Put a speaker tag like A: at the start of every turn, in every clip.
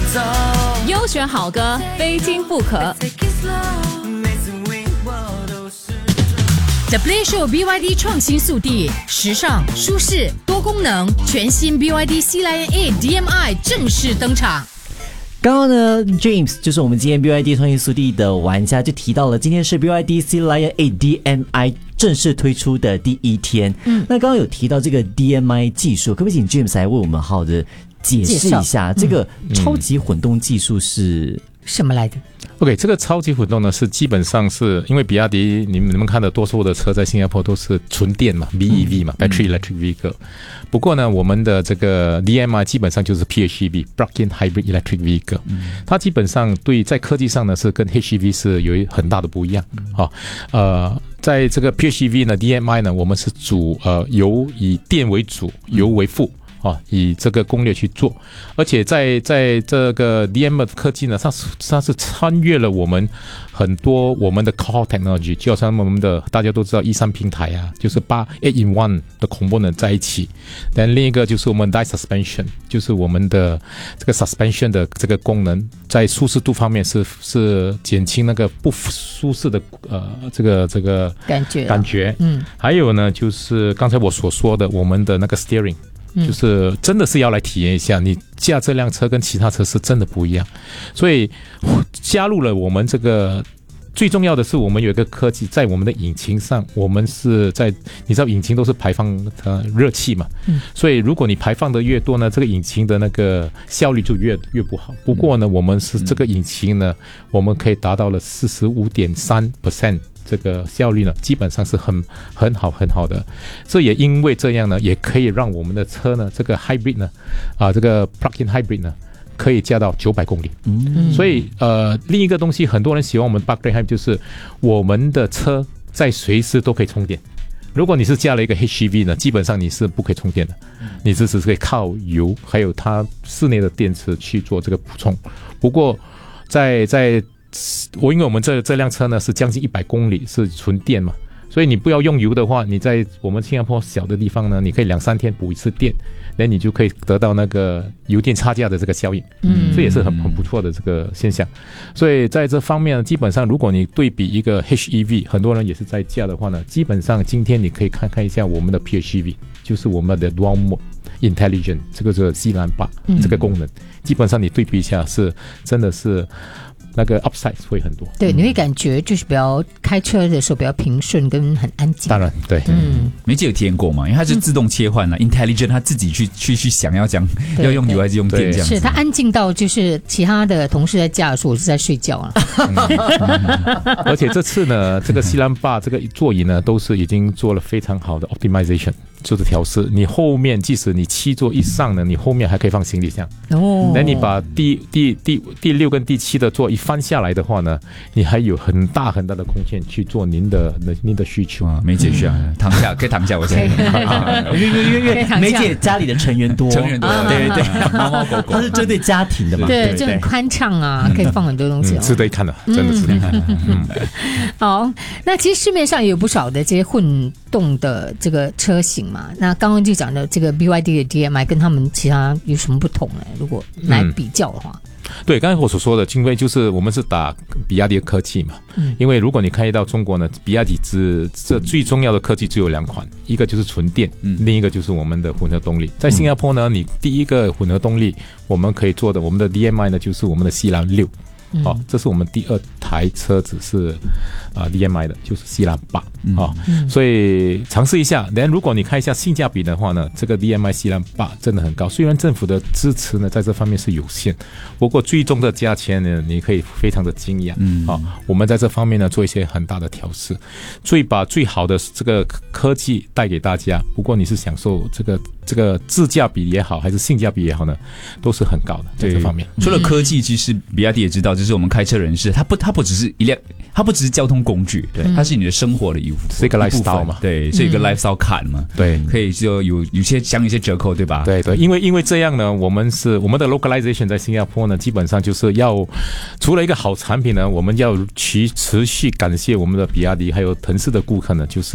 A: 走。
B: 优选好歌，非听不可。
C: The Play Show BYD 创新速递，时尚、舒适、多功能，全新 BYD Sea Lion 8 DMI 正式登场。
D: 刚刚呢 James 就是我们今天 BYD 创新速递的玩家，就提到了今天是 BYD Sea Lion 8 DMI 正式推出的第一天。那刚刚有提到这个 DMI 技术，可不可以请 James 来为我们好好的解释一下这个超级混动技术是
C: 什么来的
E: ？OK， 这个超级混动呢，是基本上是因为比亚迪，你们看的多数的车在新加坡都是纯电嘛 ，BEV 嘛 ，Battery Electric Vehicle。不过呢，我们的这个 DMI 基本上就是 PHEV，Plug-in Hybrid Electric Vehicle。它基本上在科技上呢是跟 HEV 是有很大的不一样。在这个 PHEV 呢 ，DMI 呢，我们是油以电为主，油为副。以这个攻略去做，而且在这个 DM 的科技呢，它是穿越了很多我们的 core technology， 就好像我们的大家都知道E3平台啊，就是8 in 1的component在一起。但另一个就是我们 die suspension， 就是我们的这个 suspension 的这个功能，在舒适度方面是减轻那个不舒适的这个感觉。还有呢，就是刚才我所说的我们的那个 steering。就是真的是要来体验一下，你驾这辆车跟其他车是真的不一样，所以加入了我们这个。最重要的是，我们有一个科技在我们的引擎上，我们是在你知道引擎都是排放热气嘛，所以如果你排放的越多呢，这个引擎的那个效率就越不好。不过呢，我们是这个引擎呢，我们可以达到了 45.3%。这个效率呢，基本上是很好的。这也因为这样呢，也可以让我们的车呢，这个 hybrid 呢，这个 plug-in hybrid 呢，可以加到900公里。所以另一个东西，很多人喜欢我们 plug-in hybrid 就是我们的车在随时都可以充电。如果你是加了一个 HEV 呢，基本上你是不可以充电的，你只是可以靠油还有它室内的电池去做这个补充。不过因为我们这辆车呢是将近100公里是纯电嘛，所以你不要用油的话，你在我们新加坡小的地方呢，你可以2-3天补一次电，那你就可以得到那个油电差价的这个效应。这也是很不错的这个现象。所以在这方面，基本上如果你对比一个 HEV， 很多人也是在驾的话呢，基本上今天你可以看一下我们的 PHEV， 就是我们的 Dual Mode Intelligent 这个西兰8这个功能，基本上你对比一下是真的是。那个 upside 会很多，
C: 对，你会感觉就是比较开车的时候比较平顺跟很安静。
E: 当然，对，
F: 梅姐有体验过吗？因为它是自动切换了，intelligent， 它自己去想要讲要用油还是用电这样子。
C: 是它安静到就是其他的同事在驾的时候，我是在睡觉啊。
E: 而且这次呢，这个西兰8这个座椅呢，都是已经做了非常好的 optimization。就是调试，你后面即使你7座以上呢，你后面还可以放行李箱。那你把第6跟第7的座椅翻下来的话呢，你还有很大的空间去做您的需求。
F: 梅姐需要躺下，可以躺下，我想。
D: 因为梅姐家里的成员多，
F: 对，猫猫狗狗，
D: 它是针对家庭的嘛，
C: 对，就很宽敞啊，可以放很多东西。
E: 值得一看的，真的值得一看。
C: 好，那其实市面上也有不少的这些混动的这个车型。那刚刚就讲的这个 BYD 的 DMI 跟他们其他有什么不同呢？如果来比较的话，
E: 对，刚才我所说的，因为就是我们是打比亚迪的科技嘛，因为如果你看到中国呢，比亚迪这最重要的科技只有2款，一个就是纯电，另一个就是我们的混合动力。在新加坡呢，你第一个混合动力我们可以做的，我们的 DMI 呢就是我们的西兰6。这是我们第2台车子是DMI 的，就是西兰8所以尝试一下。但如果你看一下性价比的话呢，这个 DMI 西兰8真的很高。虽然政府的支持呢在这方面是有限，不过最终的价钱呢，你可以非常的惊讶。我们在这方面呢做一些很大的调试，把最好的这个科技带给大家。不过你是享受这个质价比也好，还是性价比也好呢，都是很高的在这方面。
F: 除了科技，其实比亚迪也知道，就是我们开车人士，它不只是它不只是交通工具，对，它是你的生活的一部分，
E: 是一个 lifestyle 嘛，
F: 对，是一个 lifestyle card 嘛，对，可以就有些享有一些折扣，对吧？
E: 对，因为这样呢，我们的 localization 在新加坡呢，基本上就是要除了一个好产品呢，我们要持续感谢我们的比亚迪还有腾势的顾客呢，就是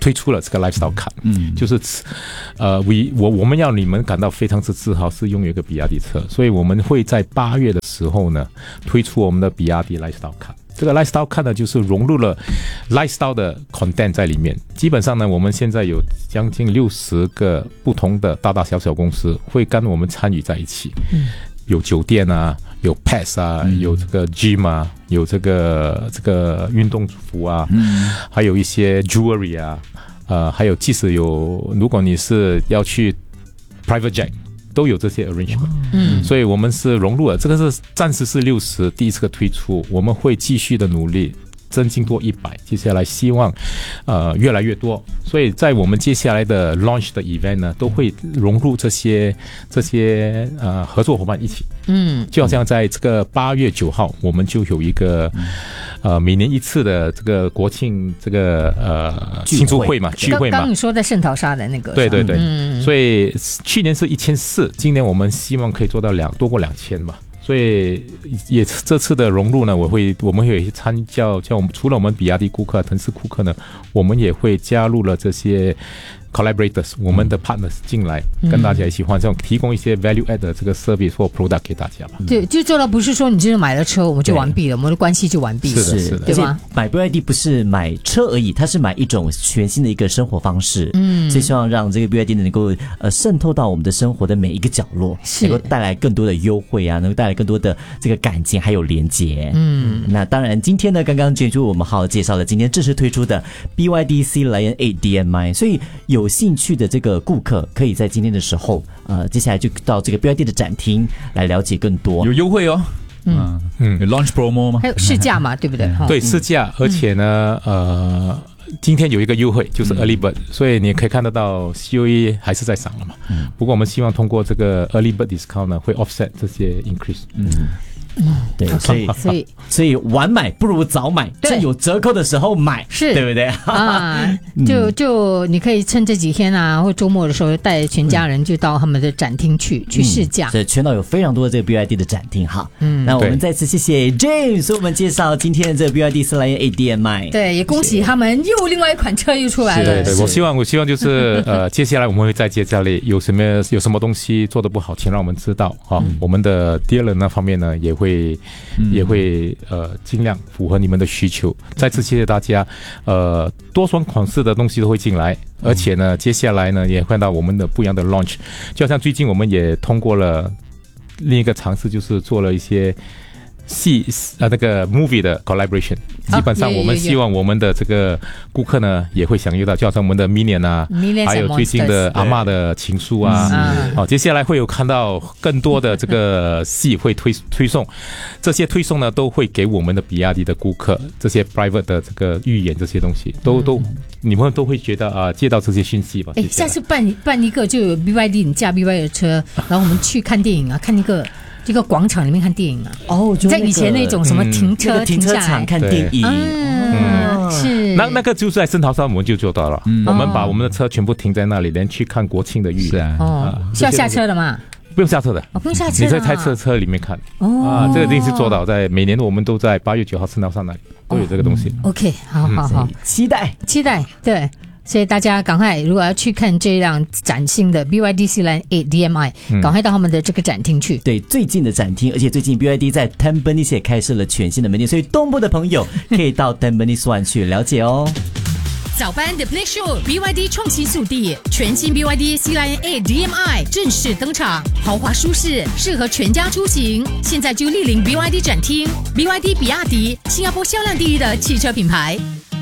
E: 推出了这个 lifestyle card，就是我们要你们感到非常之自豪是拥有一个比亚迪车，所以我们会在8月的时候呢推出我们的比亚迪 lifestyle card。这个 lifestyle card 呢，就是融入了 lifestyle 的 content 在里面。基本上呢，我们现在有将近60个不同的大大小小公司会跟我们参与在一起。有酒店啊，有 pets 啊，有这个 gym 啊，有这个运动服啊，还有一些 jewelry 啊，还有即使如果你是要去 private jet。都有这些 arrangement，所以我们是融入了，这个是暂时是60第一次的推出，我们会继续的努力，增进多100，接下来希望越来越多，所以在我们接下来的 launch 的 event 呢，都会融入这些合作伙伴一起，就好像在这个8月9号，我们就有一个每年一次的这个国庆这个庆祝会嘛，聚会嘛。
C: 刚你说在圣淘沙的那个，
E: 对，所以去年是1400，今年我们希望可以做到多过2000吧。所以也这次的融入呢，我们会参加，除了我们比亚迪顾客、腾势顾客呢，我们也会加入了这些 collaborators， 我们的 partners 进来，跟大家一起换，这种提供一些 value add 的这个 service 或 product 给大家吧。
C: 对，就做到不是说你就是买了车我们就完毕了，我们的关系就完毕了，
E: 是的，
C: 对吧？
D: 买 BYD 不是买车而已，它是买一种全新的一个生活方式。所以希望让这个 BYD 能够渗透到我们的生活的每一个角落，能够带来更多的优惠啊，能够带来更多的这个感情还有连结。那当然今天呢，刚刚James我们好好介绍了今天正式推出的 BYD Sea Lion 8 DMI， 所以有兴趣的这个顾客可以在今天的时候接下来就到这个 BYD 的展厅来了解更多，
F: 有优惠哦。有 launch promo 吗？
C: 还有试驾嘛，对不对？
E: 对，试驾，而且呢今天有一个优惠，就是 Early Bird，所以你可以看得到 COE 还是在涨了嘛。不过我们希望通过这个 Early Bird discount 呢，会 offset 这些 increase。
D: 对，所以晚买不如早买，趁有折扣的时候买，
C: 是
D: 对不对
C: 啊？就你可以趁这几天啊，或周末的时候带全家人就到他们的展厅去试驾。
D: 是全岛有非常多的这个 BYD 的展厅哈。那我们再次谢谢 James 为我们介绍今天的这个 BYD Sea Lion 8 DMI。
C: 对，也恭喜他们又另外一款车又出来了。
E: 对，我希望就是接下来我们会在接下来有什么东西做得不好，请让我们知道哈。我们的 dealer 那方面呢也会尽量符合你们的需求。再次谢谢大家，多双款式的东西都会进来，而且呢，接下来呢也看到我们的不一样的 launch， 就好像最近我们也通过了另一个尝试，就是做了一些那个 movie 的 collaboration， 基本上我们希望我们的这个顾客呢也会享用到，就好像我们的 Minion 啊，还有最近的阿嬷的情书啊，接下来会有看到更多的这个戏会推送，这些推送呢都会给我们的比亚迪的顾客这些 private 的这个预演这些东西，都你们都会觉得接到这些讯息吧。
C: 下次办一个就有 BYD， 你驾 BYD 的车，然后我们去看电影啊，看这个广场里面看电影啊，就在以前那种什么停车
D: 场看电影，
C: 是
E: 那个就是在圣淘沙我们就做到了，我们把我们的车全部停在那里，连去看国庆的预演
C: 需要下车的嘛？
E: 不用下车的，
C: 不用下车，
E: 你在车里面看这个一定是做到，在每年我们都在8月9号圣淘沙那里都有这个东西。
C: OK， 好，期待，对。所以大家赶快，如果要去看这辆崭新的 BYD Sea Lion 8 DMI， 赶快到他们的这个展厅去。
D: 对，最近的展厅，而且最近 BYD 在 Tampines 也开设了全新的门店，所以东部的朋友可以到 Tampines One 去了解哦。
B: 早班 The Play Show BYD 创新速递，全新 BYD Sea Lion 8 DMI 正式登场，豪华舒适，适合全家出行。现在就莅临 BYD 展厅，BYD 比亚迪，新加坡销量第1的汽车品牌。